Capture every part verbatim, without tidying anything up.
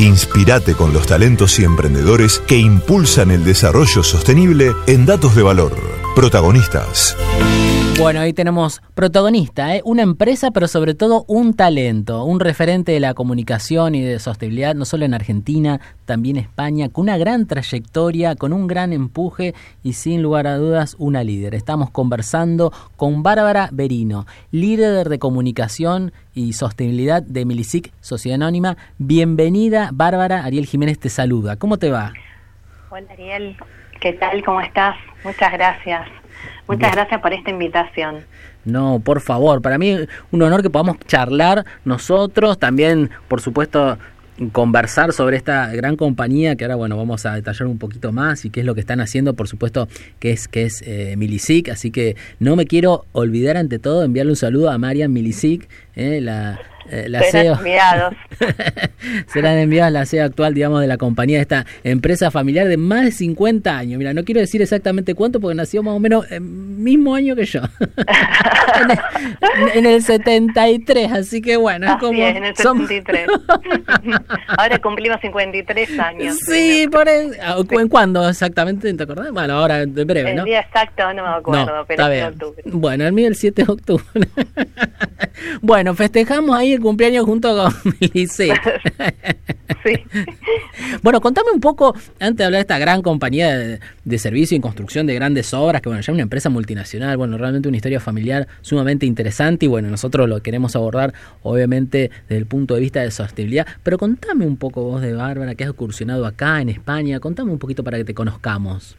Inspirate con los talentos y emprendedores que impulsan el desarrollo sostenible en Datos de Valor. Protagonistas. Bueno, ahí tenemos protagonista, ¿eh? Una empresa, pero sobre todo un talento, un referente de la comunicación y de sostenibilidad, no solo en Argentina, también España, con una gran trayectoria, con un gran empuje y sin lugar a dudas una líder. Estamos conversando con Bárbara Berino, líder de comunicación y sostenibilidad de Milisic, Sociedad Anónima. Bienvenida, Bárbara. Ariel Jiménez te saluda. ¿Cómo te va? Hola, Ariel. ¿Qué tal? ¿Cómo estás? Muchas gracias. Muchas Bien. gracias por esta invitación. No, por favor, para mí un honor que podamos charlar nosotros, también, por supuesto, conversar sobre esta gran compañía que ahora, bueno, vamos a detallar un poquito más y qué es lo que están haciendo, por supuesto, que es que es eh, Milisic, así que no me quiero olvidar, ante todo, de enviarle un saludo a Marian Milisic, eh, la... Eh, la Serán C E O. enviados. Serán enviados la C E O actual, digamos, de la compañía, de esta empresa familiar de más de cincuenta años. Mira, no quiero decir exactamente cuánto porque nació más o menos el mismo año que yo. en, el, en el setenta y tres, así que bueno, es así como... es, en el setenta y tres. Ahora cumplimos cincuenta y tres años. Sí, por eso. ¿En cuándo exactamente? ¿Te acordás? Bueno, ahora en breve, ¿no? El día exacto no me acuerdo, no, pero es en octubre. Bueno, el mío el siete de octubre. Bueno, festejamos ahí el cumpleaños junto con Milisic. Sí. Bueno, contame un poco, antes de hablar de esta gran compañía de, de servicio y construcción de grandes obras, que bueno, ya es una empresa multinacional, bueno, realmente una historia familiar sumamente interesante y bueno, nosotros lo queremos abordar obviamente desde el punto de vista de sostenibilidad, pero contame un poco vos de Bárbara, que has incursionado acá en España, contame un poquito para que te conozcamos.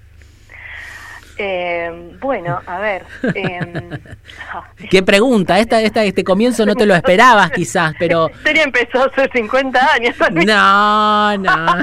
Eh, bueno, a ver. Eh, ¿Qué pregunta? Esta, esta, este comienzo no te lo esperabas quizás, pero... La historia empezó hace cincuenta años. No, no.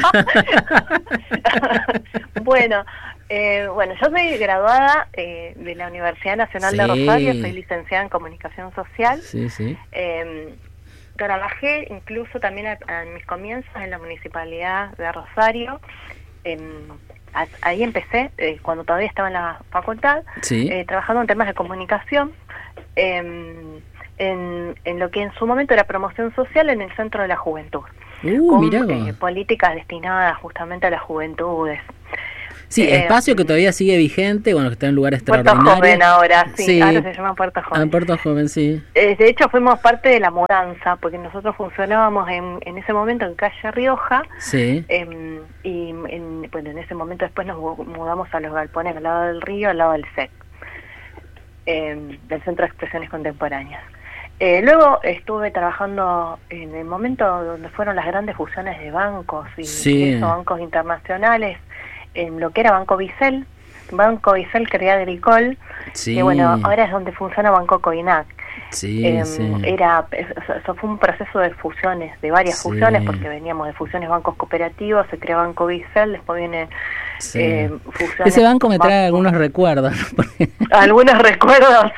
Bueno, eh, bueno, yo soy graduada eh, de la Universidad Nacional sí. de Rosario, soy licenciada en Comunicación Social. Sí, sí. Eh, trabajé incluso también a, a mis comienzos en la Municipalidad de Rosario. Eh, Ahí empecé, eh, cuando todavía estaba en la facultad, sí. eh, trabajando en temas de comunicación, eh, en, en lo que en su momento era promoción social en el Centro de la Juventud, uh, con eh, políticas destinadas justamente a las juventudes. Sí, eh, espacio que todavía sigue vigente, bueno, que está en lugar extraordinario. Puerto Joven ahora, sí, sí. ahora se llama Puerto Joven. Ah, Puerto Joven, sí. Eh, de hecho, fuimos parte de la mudanza, porque nosotros funcionábamos en, en ese momento en calle Rioja, sí. eh, y en, bueno, en ese momento después nos mudamos a los galpones al lado del río, al lado del C E C, eh, del Centro de Expresiones Contemporáneas. Eh, luego estuve trabajando en el momento donde fueron las grandes fusiones de bancos, y sí. incluso bancos internacionales, en lo que era Banco Bicel, Banco Bicel Crédit Agricole, sí. que bueno, ahora es donde funciona Banco Coinac. Sí, eh, sí. Era, eso fue un proceso de fusiones, de varias sí. fusiones, porque veníamos de fusiones bancos cooperativos, se creó Banco Bicel, después viene sí. eh, fusiones. Ese banco me trae banco. algunos recuerdos. Algunos recuerdos.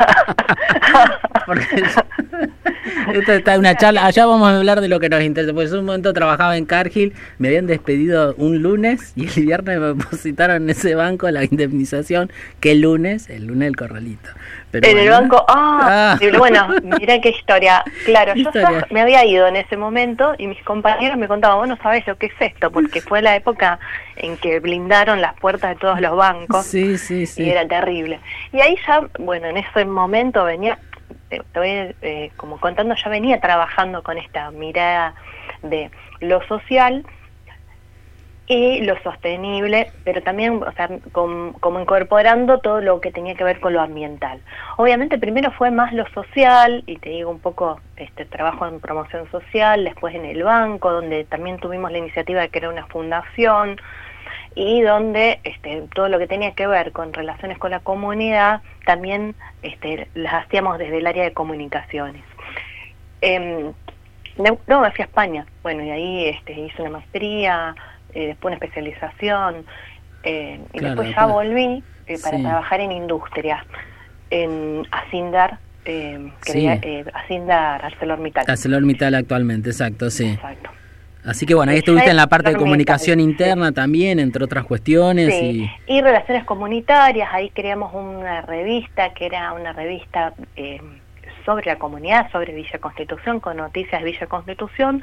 Porque esto está una charla, allá vamos a hablar de lo que nos interesa, porque en un momento trabajaba en Cargill, me habían despedido un lunes y el viernes me depositaron en ese banco la indemnización, que el lunes, el lunes del corralito. Pero en bueno, el banco, ah, ah. Bueno, mira qué historia. Claro, yo historia. me había ido en ese momento y mis compañeros me contaban, vos no sabés lo que es esto, porque fue la época en que blindaron las puertas de todos los bancos. Sí, sí, sí. Y era terrible. Y ahí ya, bueno, en ese momento venía, te voy eh, como contando, ya venía trabajando con esta mirada de lo social y lo sostenible, pero también, o sea, com, como incorporando todo lo que tenía que ver con lo ambiental. Obviamente primero fue más lo social, y te digo un poco, este trabajo en promoción social, después en el banco, donde también tuvimos la iniciativa de crear una fundación, y donde este, todo lo que tenía que ver con relaciones con la comunidad, también este, las hacíamos desde el área de comunicaciones. Eh, luego me fui a España, bueno, y ahí este, hice una maestría, eh, después una especialización, eh, y claro, después ya claro. volví eh, para sí. trabajar en industria, en Acindar, eh, que sí. había, eh, Acindar, ArcelorMittal. ArcelorMittal actualmente, exacto, sí. Exacto. Así que bueno, ahí estuviste en la parte de comunicación interna también, entre otras cuestiones. Sí, y... y relaciones comunitarias, ahí creamos una revista que era una revista eh, sobre la comunidad, sobre Villa Constitución, con noticias de Villa Constitución,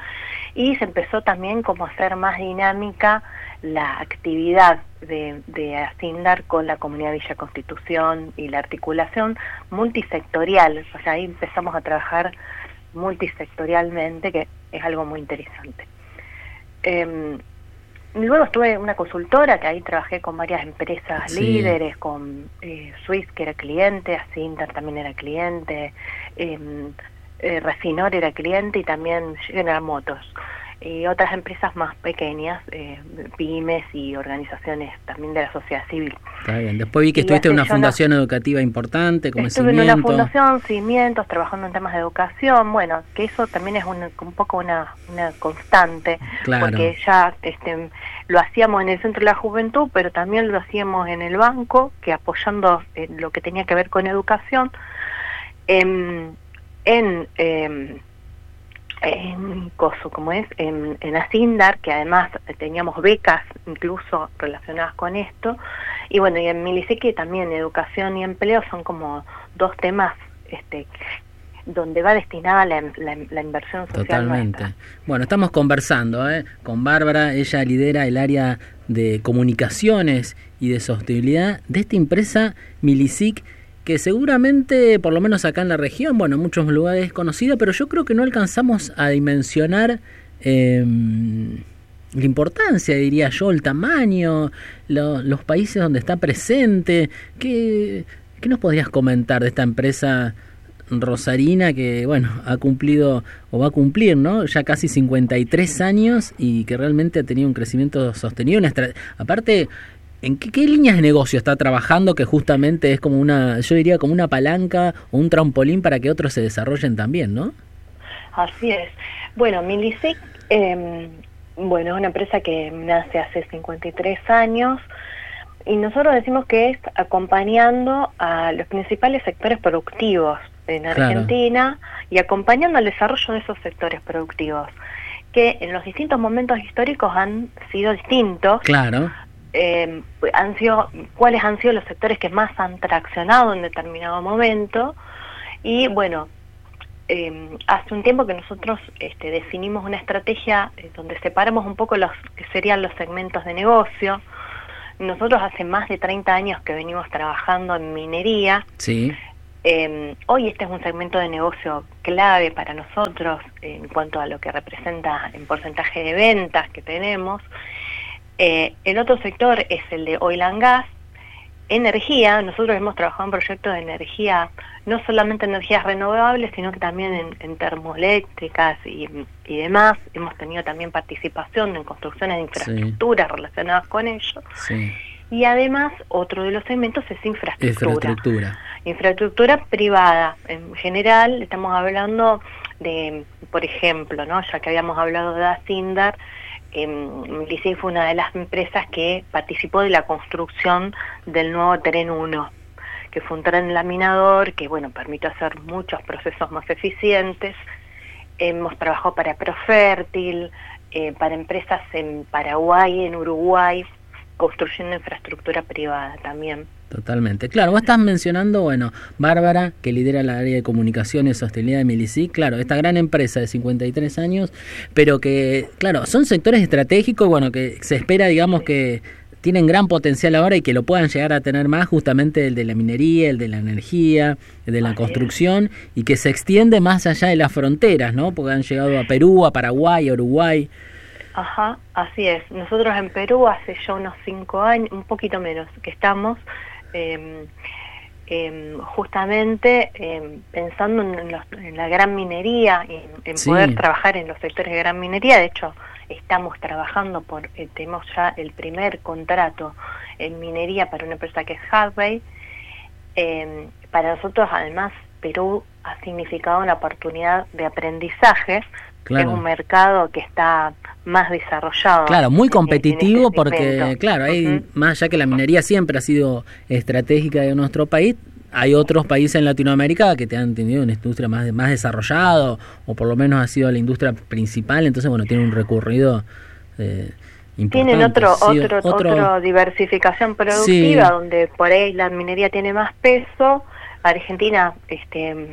y se empezó también como a hacer más dinámica la actividad de, de Asindar con la comunidad Villa Constitución y la articulación multisectorial. O sea, ahí empezamos a trabajar multisectorialmente, que es algo muy interesante. Eh, luego estuve en una consultora, que ahí trabajé con varias empresas sí. líderes, con eh, Swiss, que era cliente, Asindar también era cliente, eh, eh, Refinor era cliente, y también General Motors. Y otras empresas más pequeñas, eh, pymes y organizaciones también de la sociedad civil. Está bien. Después vi que y estuviste en una fundación no, educativa importante, como Estuve Cimiento. en una fundación, Cimientos, trabajando en temas de educación. Bueno, que eso también es una, un poco una, una constante, claro. porque ya este, lo hacíamos en el Centro de la Juventud, pero también lo hacíamos en el banco, que apoyando eh, lo que tenía que ver con educación, en... en eh, en COSO, como es, en, en Asindar, que además teníamos becas incluso relacionadas con esto, y bueno, y en Milisic también educación y empleo son como dos temas este donde va destinada la, la, la inversión social. Totalmente. Nuestra. Bueno, estamos conversando ¿eh? con Bárbara, ella lidera el área de comunicaciones y de sostenibilidad de esta empresa Milisic, que seguramente, por lo menos acá en la región, bueno, en muchos lugares es conocida, pero yo creo que no alcanzamos a dimensionar eh, la importancia, diría yo, el tamaño, lo, los países donde está presente. ¿Qué, qué nos podrías comentar de esta empresa rosarina que, bueno, ha cumplido, o va a cumplir, ¿no?, ya casi cincuenta y tres años, y que realmente ha tenido un crecimiento sostenido? Una estra- aparte... ¿En qué, qué líneas de negocio está trabajando que justamente es como una, yo diría como una palanca o un trampolín para que otros se desarrollen también, ¿no? Así es. Bueno, Milisic, eh, bueno, es una empresa que nace hace cincuenta y tres años, y nosotros decimos que es acompañando a los principales sectores productivos en Argentina, claro. y acompañando al desarrollo de esos sectores productivos, que en los distintos momentos históricos han sido distintos. Claro. Eh, han sido, cuáles han sido los sectores que más han traccionado en determinado momento. Y bueno, eh, hace un tiempo que nosotros este, definimos una estrategia eh, donde separamos un poco los que serían los segmentos de negocio. Nosotros hace más de treinta años que venimos trabajando en minería. Sí. Eh, hoy este es un segmento de negocio clave para nosotros en cuanto a lo que representa en porcentaje de ventas que tenemos. Eh, el otro sector es el de oil and gas, energía. Nosotros hemos trabajado en proyectos de energía, no solamente energías renovables, sino que también en, en termoeléctricas y, y demás. Hemos tenido también participación en construcciones de infraestructuras sí. relacionadas con ello. Sí. Y además, otro de los segmentos es infraestructura. Infraestructura. Infraestructura privada. En general, estamos hablando de, por ejemplo, ¿no?, ya que habíamos hablado de Asindar, Eh, Milisic fue una de las empresas que participó de la construcción del nuevo Tren uno, que fue un tren laminador que, bueno, permitió hacer muchos procesos más eficientes. Hemos trabajado para Profértil, eh, para empresas en Paraguay, en Uruguay, construyendo infraestructura privada también. Totalmente. Claro, vos estás mencionando, bueno, Bárbara, que lidera la área de comunicaciones y sostenibilidad de Milisic, claro, esta gran empresa de cincuenta y tres años, pero que, claro, son sectores estratégicos, bueno, que se espera, digamos, que tienen gran potencial ahora y que lo puedan llegar a tener más, justamente el de la minería, el de la energía, el de la construcción, y que se extiende más allá de las fronteras, ¿no? Porque han llegado a Perú, a Paraguay, a Uruguay. Ajá, así es. Nosotros en Perú hace ya unos cinco años, un poquito menos, que estamos eh, eh, justamente eh, pensando en, los, en la gran minería, en, en sí. poder trabajar en los sectores de gran minería. De hecho, estamos trabajando por, eh, tenemos ya el primer contrato en minería para una empresa que es Harvey. Eh, para nosotros, además, Perú ha significado una oportunidad de aprendizaje. Claro. Es un mercado que está más desarrollado. Claro, muy competitivo en este porque, segmento. claro, hay uh-huh. más allá que la minería siempre ha sido estratégica de nuestro país, hay otros países en Latinoamérica que te han tenido una industria más, más desarrollada, o por lo menos ha sido la industria principal, entonces, bueno, tiene un recorrido eh, importante. Tienen otro, sí, otro, otro, otro diversificación productiva, sí. donde por ahí la minería tiene más peso. Argentina, este...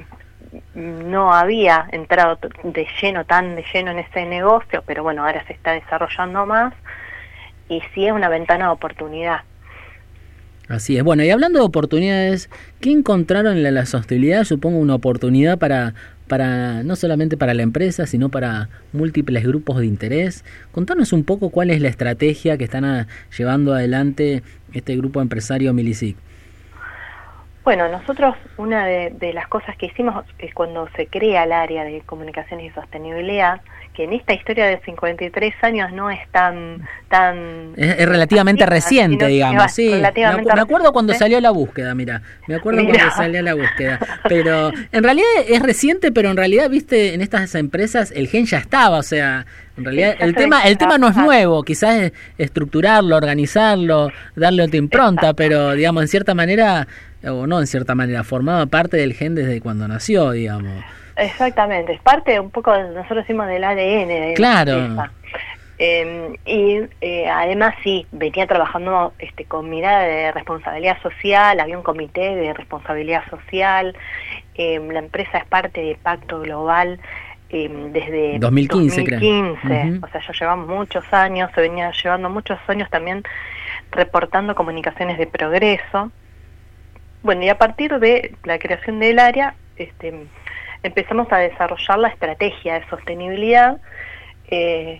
no había entrado de lleno, tan de lleno en ese negocio, pero bueno, ahora se está desarrollando más y sí es una ventana de oportunidad. Así es. Bueno, y hablando de oportunidades, ¿qué encontraron en la, la sostenibilidad? Supongo una oportunidad para, para no solamente para la empresa, sino para múltiples grupos de interés. Contanos un poco cuál es la estrategia que están a, llevando adelante este grupo empresario Milisic. Bueno, nosotros una de, de las cosas que hicimos es cuando se crea el área de comunicaciones y sostenibilidad, que en esta historia de cincuenta y tres años no es tan... tan es, es relativamente activa, reciente, sino, digamos, sí. Relativamente me, me acuerdo cuando ¿sí? salió la búsqueda, mira, me acuerdo Mirá. cuando salió la búsqueda. Pero en realidad es reciente, pero en realidad, viste, en estas empresas el gen ya estaba, o sea... En realidad el tema el tema no es nuevo, quizás es estructurarlo, organizarlo, darle otra impronta, pero digamos en cierta manera, o no en cierta manera, formaba parte del gen desde cuando nació, digamos. Exactamente, es parte un poco, nosotros decimos del A D N de claro. la empresa. Eh, y eh, además sí, venía trabajando este, con mirada de responsabilidad social, había un comité de responsabilidad social, eh, la empresa es parte del Pacto Global, Eh, desde dos mil quince, dos mil quince, creo. Uh-huh. O sea, ya llevamos muchos años, se venía llevando muchos años también reportando comunicaciones de progreso. Bueno, y a partir de la creación del área, este, empezamos a desarrollar la estrategia de sostenibilidad eh,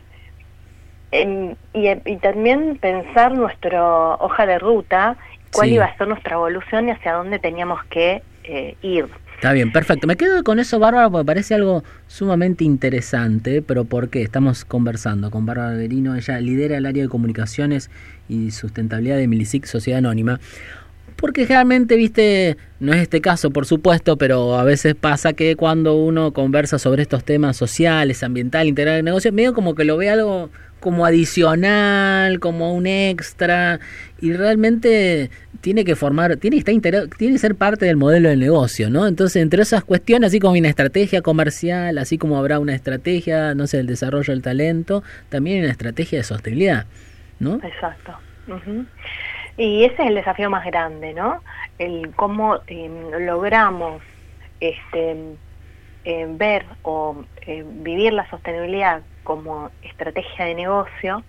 en, y, y también pensar nuestra hoja de ruta, cuál sí. iba a ser nuestra evolución y hacia dónde teníamos que eh, ir. Está bien, perfecto. Me quedo con eso, Bárbara, porque parece algo sumamente interesante, pero ¿por qué? Estamos conversando con Bárbara Berino, ella lidera el área de comunicaciones y sustentabilidad de Milisic Sociedad Anónima. Porque generalmente, viste, no es este caso, por supuesto, pero a veces pasa que cuando uno conversa sobre estos temas sociales, ambiental, integral de negocio, medio como que lo ve algo como adicional, como un extra, y realmente tiene que formar, tiene que estar inter- tiene que ser parte del modelo del negocio, ¿no? Entonces, entre esas cuestiones, así como hay una estrategia comercial, así como habrá una estrategia, no sé, del desarrollo del talento, también hay una estrategia de sostenibilidad, ¿no? Exacto. Uh-huh. Y ese es el desafío más grande, ¿no? El cómo eh, logramos este eh, ver o eh, vivir la sostenibilidad como estrategia de negocio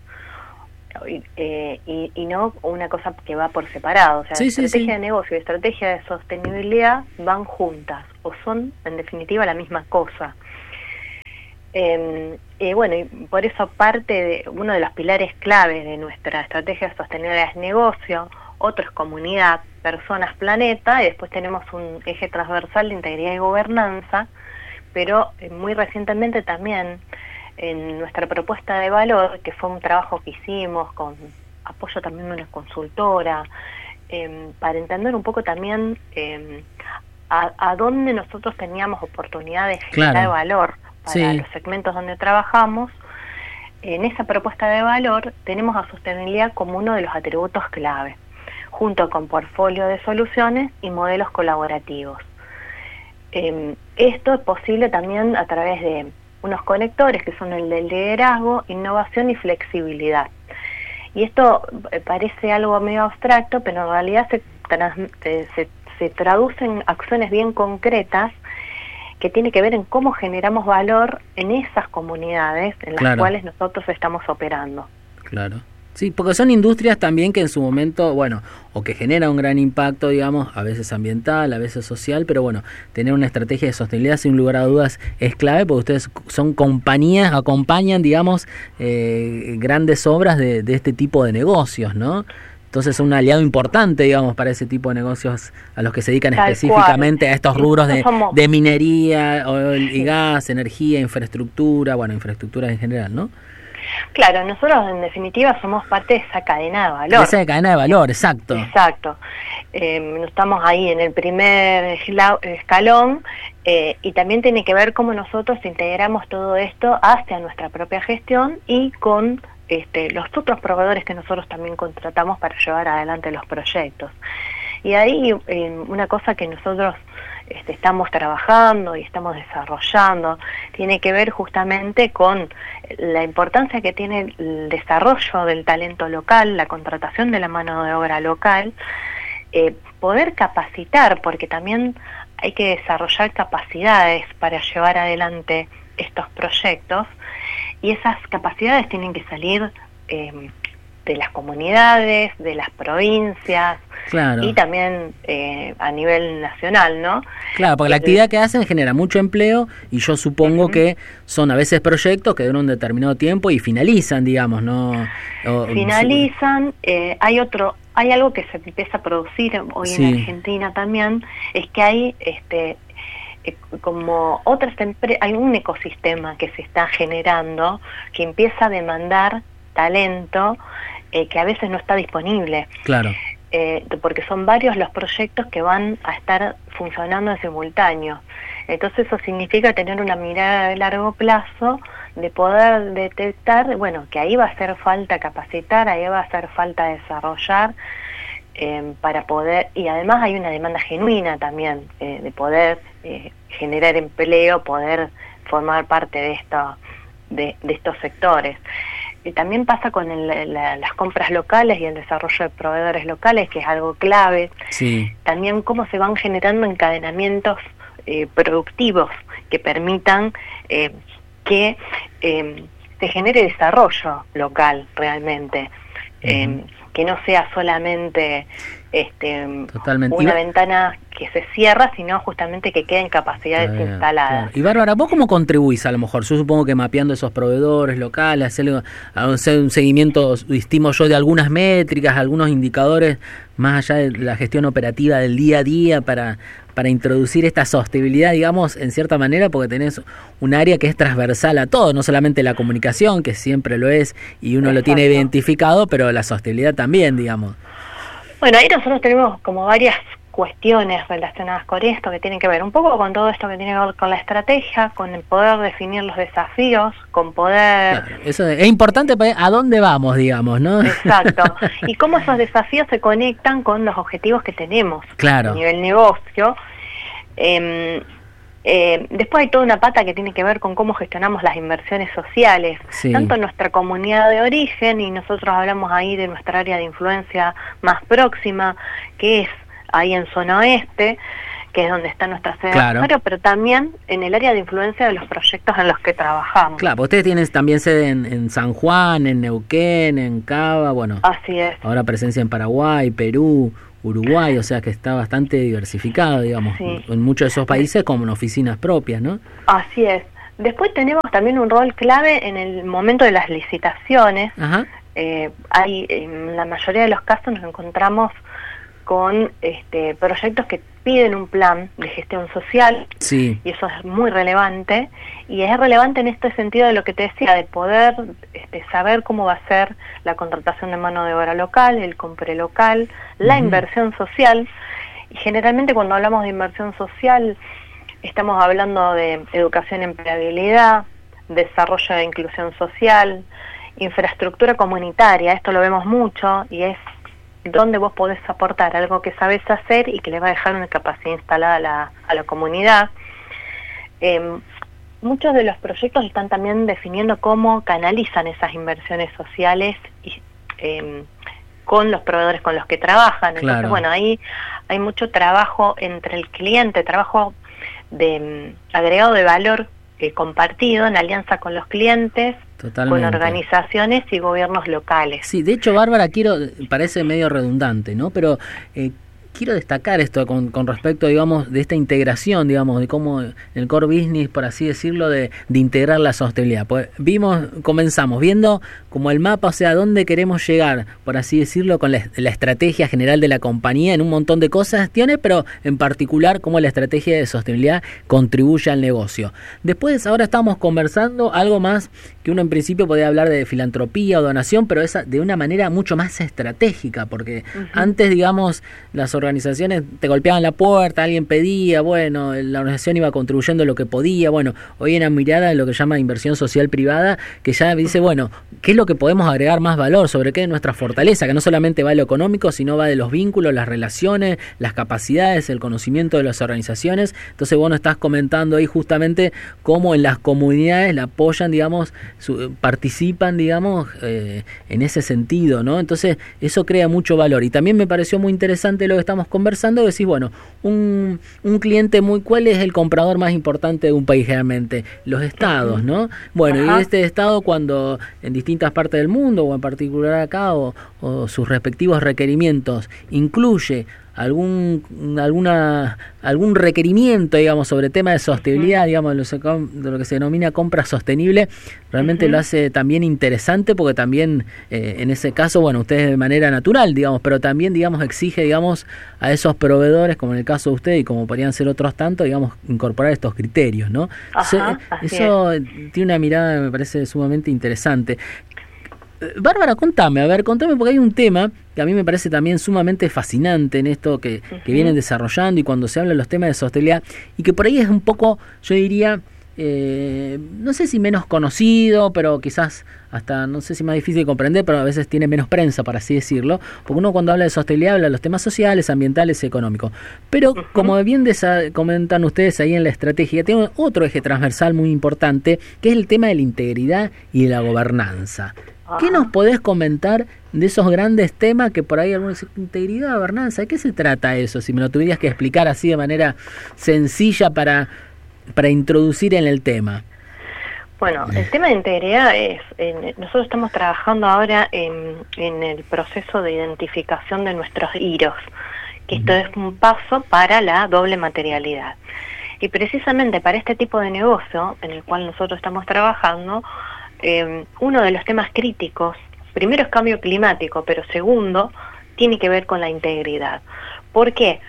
eh, y, y no una cosa que va por separado. O sea, sí, estrategia sí, sí. de negocio y estrategia de sostenibilidad van juntas o son en definitiva la misma cosa. Eh, y bueno, y por eso parte de uno de los pilares claves de nuestra estrategia de sostenibilidad es negocio, otro es comunidad, personas, planeta, y después tenemos un eje transversal de integridad y gobernanza, pero eh, muy recientemente también en nuestra propuesta de valor, que fue un trabajo que hicimos con apoyo también de una consultora, eh, para entender un poco también eh, a, a dónde nosotros teníamos oportunidad de generar claro. valor para sí. los segmentos donde trabajamos. En esa propuesta de valor tenemos a sostenibilidad como uno de los atributos clave, junto con portfolio de soluciones y modelos colaborativos. Eh, esto es posible también a través de unos conectores que son el del liderazgo, innovación y flexibilidad. Y esto parece algo medio abstracto, pero en realidad se, se, se traducen acciones bien concretas que tiene que ver en cómo generamos valor en esas comunidades en las claro. cuales nosotros estamos operando. Claro. Sí, porque son industrias también que en su momento, bueno, o que generan un gran impacto, digamos, a veces ambiental, a veces social, pero bueno, tener una estrategia de sostenibilidad sin lugar a dudas es clave, porque ustedes son compañías, acompañan, digamos, eh, grandes obras de, de este tipo de negocios, ¿no? Entonces es un aliado importante, digamos, para ese tipo de negocios a los que se dedican Tal específicamente cual. a estos rubros de, somos... de minería, oil y gas, energía, infraestructura, bueno, infraestructura en general, ¿no? Claro, nosotros en definitiva somos parte de esa cadena de valor. De esa cadena de valor, exacto. Exacto. Eh, estamos ahí en el primer escalón eh, y también tiene que ver cómo nosotros integramos todo esto hacia nuestra propia gestión y con este, los otros proveedores que nosotros también contratamos para llevar adelante los proyectos. Y ahí eh, una cosa que nosotros este, estamos trabajando y estamos desarrollando tiene que ver justamente con la importancia que tiene el desarrollo del talento local, la contratación de la mano de obra local, eh, poder capacitar, porque también hay que desarrollar capacidades para llevar adelante estos proyectos, y esas capacidades tienen que salir eh, de las comunidades, de las provincias, claro. y también eh, a nivel nacional, ¿no? Claro, porque la actividad que hacen genera mucho empleo, y yo supongo uh-huh. que son a veces proyectos que duran un determinado tiempo y finalizan, digamos, ¿no? O, finalizan, eh, hay otro, hay algo que se empieza a producir hoy sí. en Argentina también, es que hay este eh, como otras empresas, hay un ecosistema que se está generando que empieza a demandar talento eh, que a veces no está disponible. Claro. Eh, porque son varios los proyectos que van a estar funcionando en simultáneo. Entonces eso significa tener una mirada de largo plazo, de poder detectar, bueno, que ahí va a hacer falta capacitar, ahí va a hacer falta desarrollar, eh, para poder, y además hay una demanda genuina también, eh, de poder eh, generar empleo, poder formar parte de, esto, de, de estos sectores. Y también pasa con el, la, las compras locales y el desarrollo de proveedores locales, que es algo clave. Sí. También cómo se van generando encadenamientos eh, productivos que permitan eh, que eh, se genere desarrollo local realmente, uh-huh. eh, que no sea solamente este, Totalmente. una y hacer que se cierra, sino justamente que queden capacidades claro, instaladas. Claro. Y Bárbara, ¿vos cómo contribuís a lo mejor? Yo supongo que mapeando esos proveedores locales, hacer, hacer un seguimiento, estimo yo, de algunas métricas, algunos indicadores, más allá de la gestión operativa del día a día, para, para introducir esta sostenibilidad, digamos, en cierta manera, porque tenés un área que es transversal a todo, no solamente la comunicación, que siempre lo es, y uno Exacto. lo tiene identificado, pero la sostenibilidad también, digamos. Bueno, ahí nosotros tenemos como varias cuestiones relacionadas con esto, que tienen que ver un poco con todo esto que tiene que ver con la estrategia, con el poder definir los desafíos, con poder... Claro, eso es importante para a dónde vamos, digamos, ¿no? Exacto. Y cómo esos desafíos se conectan con los objetivos que tenemos claro. a nivel negocio. Eh, eh, después hay toda una pata que tiene que ver con cómo gestionamos las inversiones sociales, sí. tanto en nuestra comunidad de origen, y nosotros hablamos ahí de nuestra área de influencia más próxima, que es ahí en zona oeste, que es donde está nuestra sede, claro. pero también en el área de influencia de los proyectos en los que trabajamos. Claro, ustedes tienen también sede en, en San Juan, en Neuquén, en Cava, bueno, así es. Ahora presencia en Paraguay, Perú, Uruguay, o sea que está bastante diversificado, digamos, sí. en muchos de esos países con oficinas propias, ¿no? Así es. Después tenemos también un rol clave en el momento de las licitaciones. Ajá. Eh, hay, en la mayoría de los casos nos encontramos con este, proyectos que piden un plan de gestión social, sí. y eso es muy relevante, y es relevante en este sentido de lo que te decía, de poder este, saber cómo va a ser la contratación de mano de obra local, el compre local, la uh-huh. inversión social, y generalmente cuando hablamos de inversión social estamos hablando de educación y empleabilidad, desarrollo de inclusión social, infraestructura comunitaria, esto lo vemos mucho, y es donde vos podés aportar algo que sabés hacer y que le va a dejar una capacidad instalada a la, a la comunidad. Eh, muchos de los proyectos están también definiendo cómo canalizan esas inversiones sociales y, eh, con los proveedores con los que trabajan. Entonces, claro. bueno, ahí hay mucho trabajo entre el cliente, trabajo de um, agregado de valor eh, compartido en alianza con los clientes, Totalmente. Con organizaciones y gobiernos locales. Sí, de hecho, Bárbara, quiero, parece medio redundante, ¿no? Pero eh, quiero destacar esto con, con respecto, digamos, de esta integración, digamos, de cómo el core business, por así decirlo, de, de integrar la sostenibilidad. Pues vimos, comenzamos viendo como el mapa, o sea, dónde queremos llegar, por así decirlo, con la, la estrategia general de la compañía en un montón de cosas tiene, pero en particular cómo la estrategia de sostenibilidad contribuye al negocio. Después, ahora estamos conversando algo más que uno en principio podía hablar de filantropía o donación, pero esa de una manera mucho más estratégica, porque uh-huh. antes, digamos, las organizaciones te golpeaban la puerta, alguien pedía, bueno, la organización iba contribuyendo lo que podía, bueno, hoy hay una mirada de lo que se llama inversión social privada, que ya dice, bueno, ¿qué es lo que podemos agregar más valor? ¿Sobre qué es nuestra fortaleza? Que no solamente va de lo económico, sino va de los vínculos, las relaciones, las capacidades, el conocimiento de las organizaciones. Entonces, vos nos estás comentando ahí justamente cómo en las comunidades la apoyan, digamos, su, participan, digamos, eh, en ese sentido, ¿no? Entonces, eso crea mucho valor. Y también me pareció muy interesante lo que estamos conversando, decís, bueno, un, un cliente muy, ¿cuál es el comprador más importante de un país realmente? Los estados, ¿no? Bueno, Ajá. y este estado cuando en distintas partes del mundo, o en particular acá, o, o sus respectivos requerimientos, incluye algún alguna algún requerimiento, digamos, sobre tema de sostenibilidad, uh-huh. digamos, de lo que se denomina compra sostenible, realmente uh-huh. lo hace también interesante, porque también eh, en ese caso, bueno, ustedes de manera natural, digamos, pero también, digamos, exige, digamos, a esos proveedores, como en el caso de usted y como podrían ser otros tantos, digamos, incorporar estos criterios, ¿no? Ajá, eso eso tiene una mirada, me parece, sumamente interesante. Bárbara, contame, a ver, contame, porque hay un tema que a mí me parece también sumamente fascinante en esto que, uh-huh. que vienen desarrollando y cuando se hablan los temas de sostenibilidad, y que por ahí es un poco, yo diría, eh, no sé si menos conocido, pero quizás hasta, no sé si más difícil de comprender, pero a veces tiene menos prensa, por así decirlo, porque uno cuando habla de sostenibilidad habla de los temas sociales, ambientales y económicos. Pero, uh-huh. como bien desa- comentan ustedes ahí en la estrategia, tiene otro eje transversal muy importante, que es el tema de la integridad y de la gobernanza. ¿Qué nos podés comentar de esos grandes temas que por ahí algunos dicen, integridad, gobernanza? ¿De qué se trata eso? Si me lo tuvieras que explicar así de manera sencilla para, para introducir en el tema. Bueno, el tema de integridad es, en, nosotros estamos trabajando ahora en, en el proceso de identificación de nuestros hiros, que esto uh-huh. es un paso para la doble materialidad. Y precisamente para este tipo de negocio en el cual nosotros estamos trabajando, Eh, uno de los temas críticos, primero es cambio climático, pero segundo, tiene que ver con la integridad. ¿Por qué?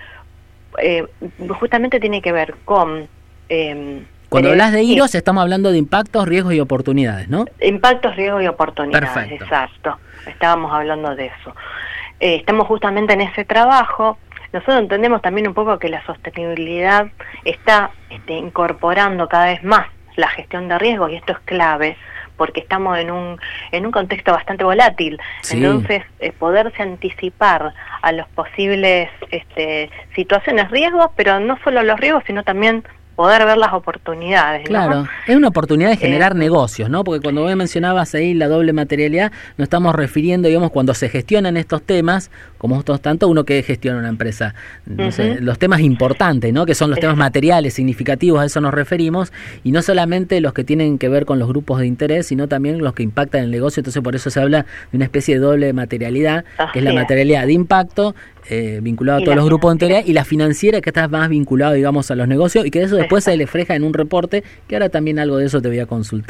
Eh, justamente tiene que ver con... Eh, Cuando hablas de hiros, estamos hablando de impactos, riesgos y oportunidades, ¿no? Impactos, riesgos y oportunidades, Perfecto. Exacto. Estábamos hablando de eso. Eh, estamos justamente en ese trabajo. Nosotros entendemos también un poco que la sostenibilidad está este, incorporando cada vez más la gestión de riesgos, y esto es clave, porque estamos en un en un contexto bastante volátil. Sí. Entonces, eh, poderse anticipar a los posibles este, situaciones, riesgos, pero no solo los riesgos, sino también poder ver las oportunidades. Claro, ¿no? Es una oportunidad de generar eh, negocios, ¿no? Porque cuando vos mencionabas ahí la doble materialidad, nos estamos refiriendo, digamos, cuando se gestionan estos temas, como estos tanto, uno que gestiona una empresa, no uh-huh. sé, los temas importantes, ¿no? Que son los temas materiales, significativos, a eso nos referimos, y no solamente los que tienen que ver con los grupos de interés, sino también los que impactan el negocio. Entonces, por eso se habla de una especie de doble materialidad, Así que es la materialidad de impacto, Eh, vinculado a todos los grupos de interés, y la financiera, que está más vinculado, digamos, a los negocios, y que eso después se le refleja en un reporte, que ahora también algo de eso te voy a consultar.